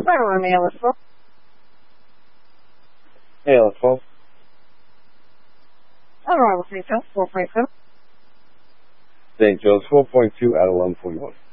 Fire me, ALS 12. ALS 12. Arrival 3 South, 4.7. St. Joe's 4.2 at 11:41.